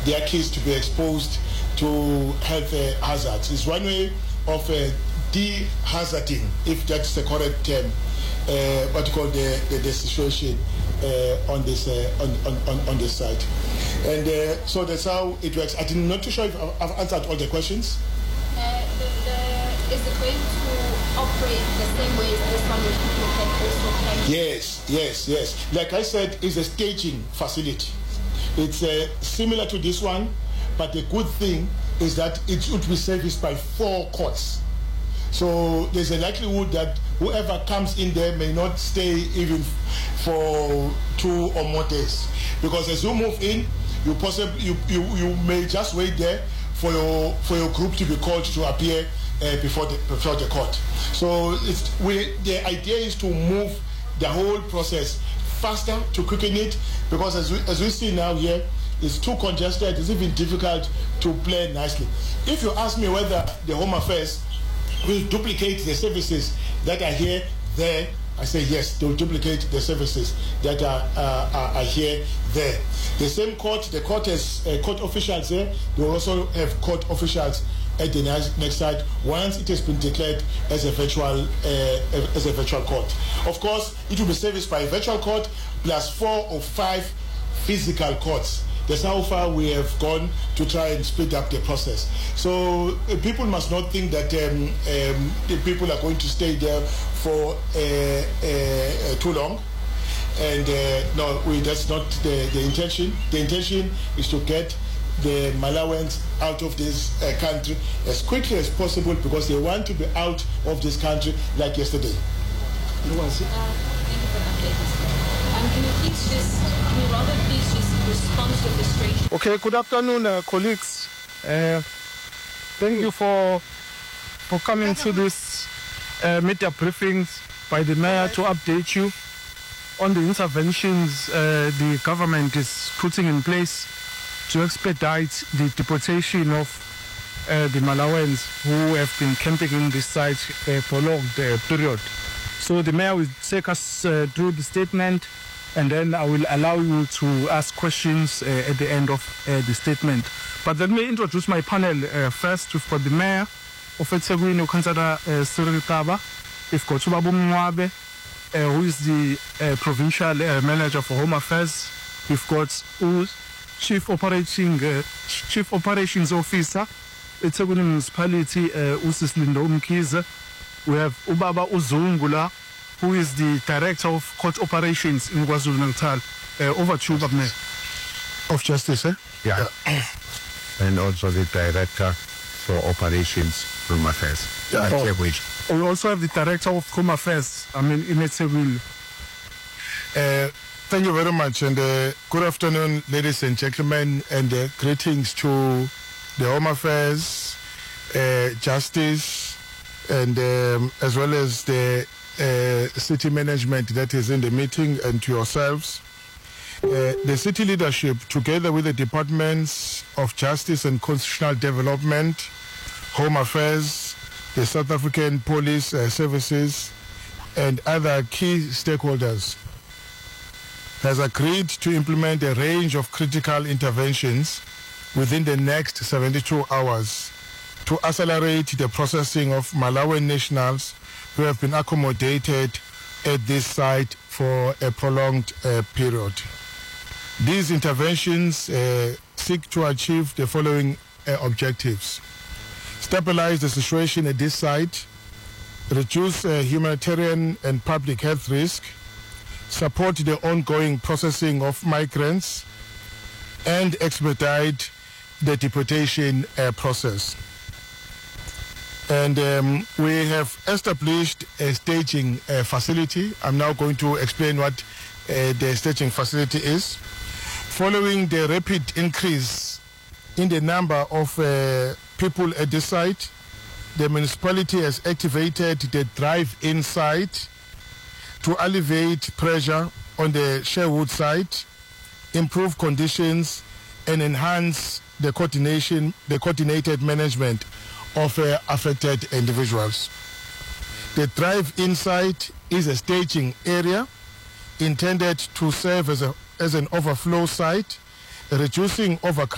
their kids to be exposed to health hazards. It's one way of de-hazarding, if that's the correct term, what you call the situation on this side. And so that's how it works. I'm not too sure if I've answered all the questions. Is it going to operate the same way as this one, where people can also camp? Yes. Like I said, it's a staging facility. It's similar to this one, but the good thing is that it should be serviced by 4 courts. So there's a likelihood that whoever comes in there may not stay even for 2 or more days, because as you move in, you may just wait there for your group to be called to appear before the court. So the idea is to move the whole process faster, to quicken it, because as we see now here, it's too congested. It's even difficult to plan nicely. If you ask me whether the Home Affairs will duplicate the services that are here, there, I say yes, they will duplicate the services that are here, there. The same court, the court has court officials there. They will also have court officials at the next site once it has been declared as a virtual court. Of course, it will be serviced by a virtual court plus 4 or 5 physical courts. That's how far we have gone to try and speed up the process. So people must not think that the people are going to stay there for too long. And no, that's not the intention. The intention is to get the Malawans out of this country as quickly as possible, because they want to be out of this country like yesterday. Thank you for the update. Can you rather please just respond to the frustration? Okay, good afternoon, colleagues. Thank you for coming to this media briefings by the mayor to update you on the interventions the government is putting in place to expedite the deportation of the Malawans who have been camping in this site for a prolonged period. So the mayor will take us through the statement, and then I will allow you to ask questions at the end of the statement. But let me introduce my panel first. We've got the mayor of eThekwini, uCouncillor Cyril Kaba. We've got Ubaba Mncwabe, who is the provincial manager for Home Affairs. We've got Chief Operations Officer, eThekwini Municipality, Usislindo Mkiza. We have Ubaba Uzungula, who is the Director of Court Operations in KwaZulu-Natal. Over to you, Mayor. Of Justice, eh? Yeah. And also the Director for Operations, Home Affairs. Yeah. We also have the Director of Home Affairs, in eThekwini. Thank you very much, and good afternoon, ladies and gentlemen, and greetings to the Home Affairs, Justice, and as well as the city management that is in the meeting, and to yourselves. The city leadership, together with the Departments of Justice and Constitutional Development, Home Affairs, the South African Police Services, and other key stakeholders, has agreed to implement a range of critical interventions within the next 72 hours to accelerate the processing of Malawian nationals who have been accommodated at this site for a prolonged period. These interventions seek to achieve the following objectives: stabilize the situation at this site, reduce humanitarian and public health risk, support the ongoing processing of migrants, and expedite the deportation process. And we have established a staging facility. I'm now going to explain what the staging facility is. Following the rapid increase in the number of people at the site, the municipality has activated the drive-in site to alleviate pressure on the Sherwood site, improve conditions, and enhance the coordinated management of affected individuals. The drive-in site is a staging area intended to serve as an overflow site, reducing overcrowding